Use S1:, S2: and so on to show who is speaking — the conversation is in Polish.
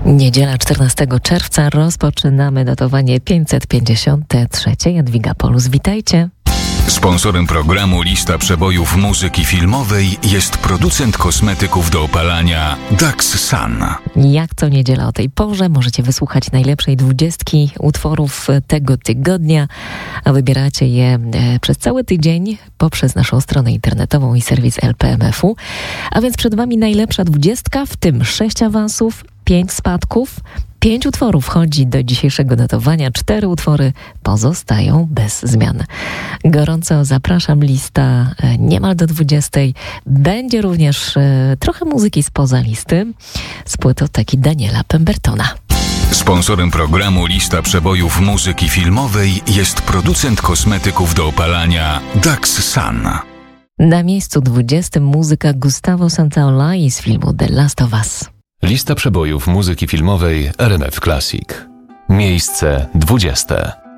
S1: Niedziela 14 czerwca rozpoczynamy datowanie 553. Jadwiga Polus, witajcie.
S2: Sponsorem programu Lista Przebojów muzyki filmowej jest producent kosmetyków do opalania Dax Sun.
S1: Jak co niedziela o tej porze możecie wysłuchać najlepszej 20 utworów tego tygodnia, a wybieracie je przez cały tydzień poprzez naszą stronę internetową i serwis LPMF-u. A więc przed Wami najlepsza 20, w tym 6 awansów, 5 spadków, 5 utworów wchodzi do dzisiejszego notowania, 4 utwory pozostają bez zmian. Gorąco zapraszam, lista niemal do 20. Będzie również trochę muzyki spoza listy z płytoteki Daniela Pembertona.
S2: Sponsorem programu Lista Przebojów muzyki filmowej jest producent kosmetyków do opalania Dax Sun.
S1: Na miejscu 20 muzyka Gustavo Santaolalla z filmu The Last of Us.
S3: Lista przebojów muzyki filmowej RMF Classic. Miejsce 20.